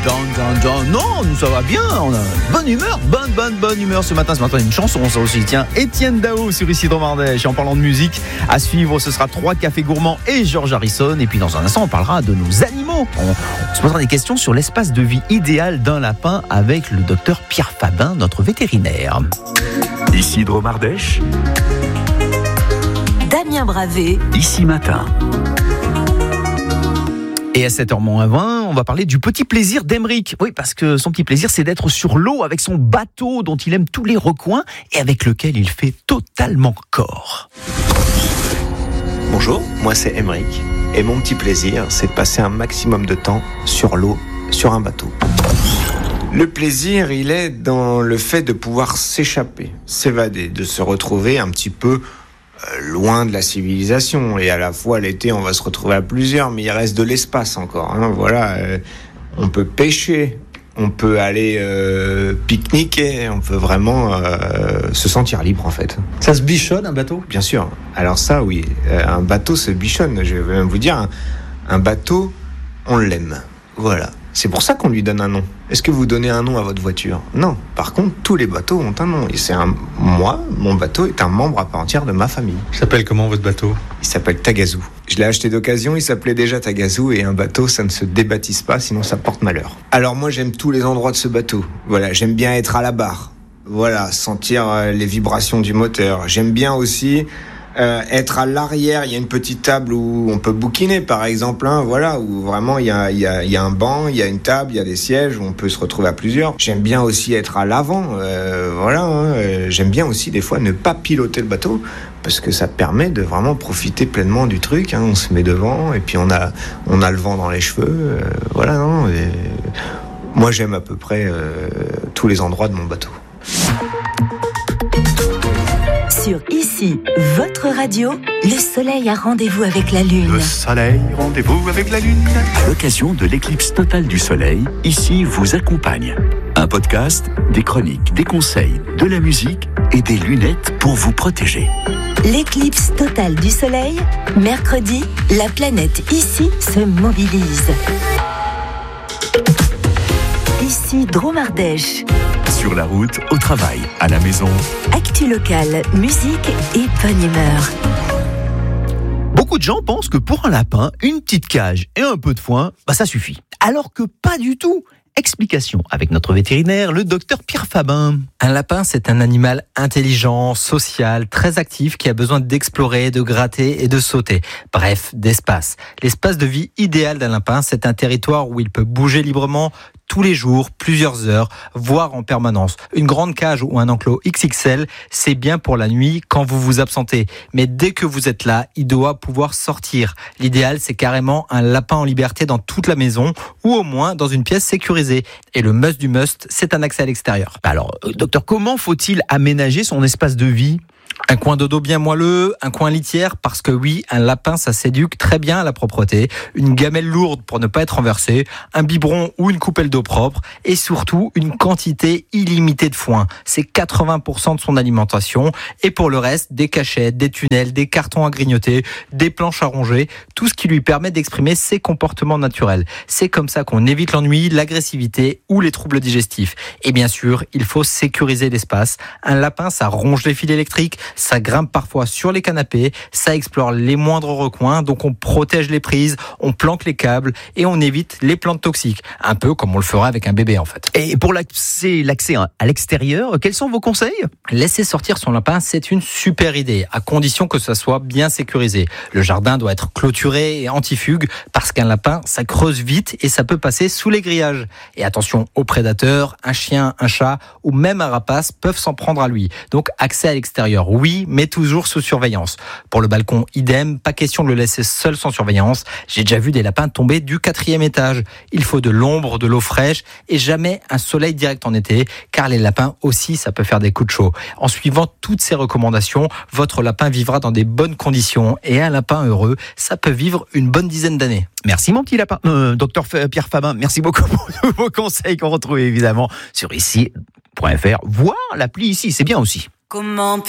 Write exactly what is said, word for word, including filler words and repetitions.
Don, don, don. Non, nous ça va bien, on a bonne humeur, bonne, bonne, bonne humeur ce matin. Ce matin, une chanson, ça aussi. Tiens, Étienne Dao sur Ici Dromardèche. Et en parlant de musique, à suivre, ce sera trois cafés gourmands et George Harrison. Et puis dans un instant, on parlera de nos animaux. On, on se posera des questions sur l'espace de vie idéal d'un lapin avec le docteur Pierre Fabin, notre vétérinaire. Ici Dromardèche. Damien Bravé. Ici Matin. Et à sept heures moins vingt, on va parler du petit plaisir d'Emeric. Oui, parce que son petit plaisir, c'est d'être sur l'eau avec son bateau dont il aime tous les recoins et avec lequel il fait totalement corps. Bonjour, moi c'est Emeric. Et mon petit plaisir, c'est de passer un maximum de temps sur l'eau, sur un bateau. Le plaisir, il est dans le fait de pouvoir s'échapper, s'évader, de se retrouver un petit peu loin de la civilisation. Et à la fois l'été on va se retrouver à plusieurs, mais il reste de l'espace encore, hein. Voilà, euh, on peut pêcher, on peut aller euh, pique-niquer, on peut vraiment euh, se sentir libre en fait. Ça se bichonne un bateau ? Bien sûr, alors ça oui, euh, un bateau se bichonne, je vais même vous dire, un, un bateau on l'aime, voilà. C'est pour ça qu'on lui donne un nom. Est-ce que vous donnez un nom à votre voiture ? Non. Par contre, tous les bateaux ont un nom. Et c'est un... Moi, mon bateau est un membre à part entière de ma famille. Il s'appelle comment votre bateau ? Il s'appelle Tagazu. Je l'ai acheté d'occasion, il s'appelait déjà Tagazu. Et un bateau, ça ne se débaptise pas, sinon ça porte malheur. Alors moi, j'aime tous les endroits de ce bateau. Voilà, j'aime bien être à la barre. Voilà, sentir les vibrations du moteur. J'aime bien aussi... Euh, être à l'arrière, il y a une petite table où on peut bouquiner par exemple, hein, voilà, où vraiment il y a, il y a, il y a un banc, il y a une table, il y a des sièges où on peut se retrouver à plusieurs. J'aime bien aussi être à l'avant, euh, voilà, hein, euh, j'aime bien aussi des fois ne pas piloter le bateau parce que ça permet de vraiment profiter pleinement du truc, hein, on se met devant et puis on a, on a le vent dans les cheveux, euh, voilà, non, et moi j'aime à peu près euh, tous les endroits de mon bateau. Sur Ici, votre radio, le soleil a rendez-vous avec la lune. Le soleil, rendez-vous avec la lune. À l'occasion de l'éclipse totale du soleil, Ici vous accompagne. Un podcast, des chroniques, des conseils, de la musique et des lunettes pour vous protéger. L'éclipse totale du soleil, mercredi, la planète Ici se mobilise. Ici Dromardèche. Sur la route, au travail, à la maison. Actu locale, musique et bonne humeur. Beaucoup de gens pensent que pour un lapin, une petite cage et un peu de foin, bah ça suffit. Alors que pas du tout. Explication avec notre vétérinaire, le docteur Pierre Fabin. Un lapin, c'est un animal intelligent, social, très actif qui a besoin d'explorer, de gratter et de sauter. Bref, d'espace. L'espace de vie idéal d'un lapin, c'est un territoire où il peut bouger librement tous les jours, plusieurs heures, voire en permanence. Une grande cage ou un enclos X X L, c'est bien pour la nuit quand vous vous absentez. Mais dès que vous êtes là, il doit pouvoir sortir. L'idéal, c'est carrément un lapin en liberté dans toute la maison ou au moins dans une pièce sécurisée. Et le must du must, c'est un accès à l'extérieur. Alors, euh, docteur, comment faut-il aménager son espace de vie ? Un coin de dos bien moelleux, un coin litière, parce que oui, un lapin, ça s'éduque très bien à la propreté, une gamelle lourde pour ne pas être renversé, un biberon ou une coupelle d'eau propre, et surtout une quantité illimitée de foin. C'est quatre-vingts pour cent de son alimentation, et pour le reste, des cachettes, des tunnels, des cartons à grignoter, des planches à ronger, tout ce qui lui permet d'exprimer ses comportements naturels. C'est comme ça qu'on évite l'ennui, l'agressivité ou les troubles digestifs. Et bien sûr, il faut sécuriser l'espace. Un lapin, ça ronge les fils électriques, ça grimpe parfois sur les canapés, ça explore les moindres recoins, donc on protège les prises, on planque les câbles et on évite les plantes toxiques. Un peu comme on le ferait avec un bébé en fait. Et pour l'accès, l'accès à l'extérieur, quels sont vos conseils ? Laisser sortir son lapin, c'est une super idée, à condition que ça soit bien sécurisé. Le jardin doit être clôturé et antifugue, parce qu'un lapin, ça creuse vite et ça peut passer sous les grillages. Et attention aux prédateurs, un chien, un chat ou même un rapace peuvent s'en prendre à lui. Donc accès à l'extérieur, oui, mais toujours sous surveillance. Pour le balcon, idem, pas question de le laisser seul sans surveillance. J'ai déjà vu des lapins tomber du quatrième étage. Il faut de l'ombre, de l'eau fraîche et jamais un soleil direct en été, car les lapins aussi, ça peut faire des coups de chaud. En suivant toutes ces recommandations, votre lapin vivra dans des bonnes conditions et un lapin heureux, ça peut vivre une bonne dizaine d'années. Merci mon petit lapin, euh, docteur Pierre Fabin, merci beaucoup pour tous vos conseils qu'on retrouve évidemment sur ici point f r, voire l'appli Ici, c'est bien aussi. Comment